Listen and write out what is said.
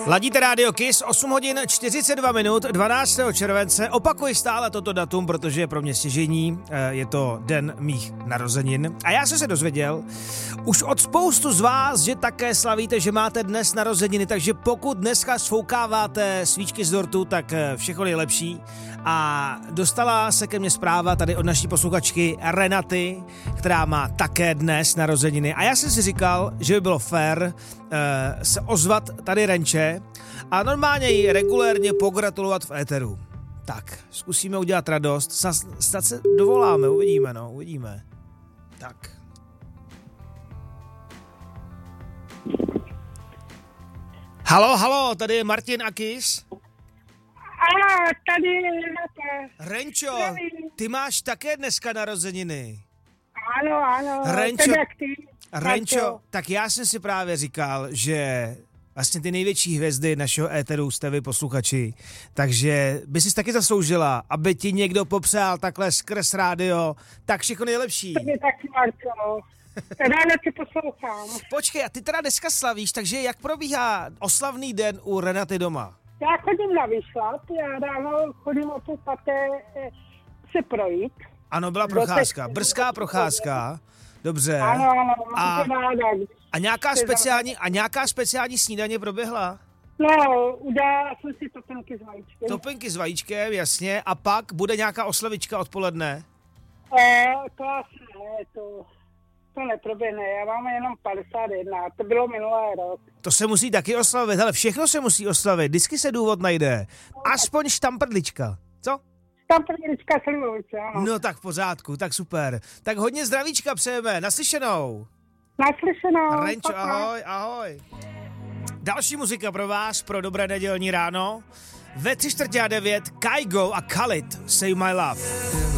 Ladíte Rádio Kiss, 8 hodin 42 minut, 12. července. Opakuji stále toto datum, protože je pro mě stěžejní. Je to den mých narozenin. A já jsem se dozvěděl už od spoustu z vás, že také slavíte, že máte dnes narozeniny, takže pokud dneska sfoukáváte svíčky z dortu, tak všechno nejlepší. A dostala se ke mně zpráva tady od naší posluchačky Renaty, která má také dnes narozeniny. A já jsem si říkal, že by bylo fér se ozvat tady Renče a normálně ji regulérně pogratulovat v éteru. Tak, zkusíme udělat radost. Snad se dovoláme, uvidíme. Tak. Halo, tady je Martin a Kiss. Tady je Renata. Renčo, ty máš také dneska narozeniny. Ano. Renčo, tak já jsem si právě říkal, že vlastně ty největší hvězdy našeho éteru jste vy posluchači, takže by si taky zasloužila, aby ti někdo popřál takhle skrz rádio, tak všechno nejlepší. To je taky, Marko. Ráda ti poslouchám. Počkej, a ty teda dneska slavíš, takže jak probíhá oslavný den u Renaty doma? Já chodím na výšlap, já ráno chodím o 5:15 se projít. Ano, byla procházka, brzká procházka, dobře. Ano, a, ráda. A nějaká speciální snídaně proběhla? No, udělala jsem si topinky s vajíčkem. Topinky s vajíčkem, jasně, a pak bude nějaká oslavička odpoledne? To asi ne, to neproběhne, já mám jenom 51, to bylo minulý rok. To se musí taky oslavit, hele, všechno se musí oslavit, vždycky se důvod najde, aspoň štamprdlička, co? Štamprdlička slivovice, ano. No tak v pořádku, tak super, tak hodně zdravíčka přejeme, naslyšenou. Naslyšenou. Renčo, ahoj. Další muzika pro vás, pro dobré nedělní ráno, ve 8:45 Kygo a Khalid, Save My Love.